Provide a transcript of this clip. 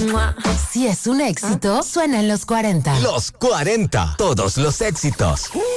Si es un éxito, suena en los 40. Los 40. Todos los éxitos.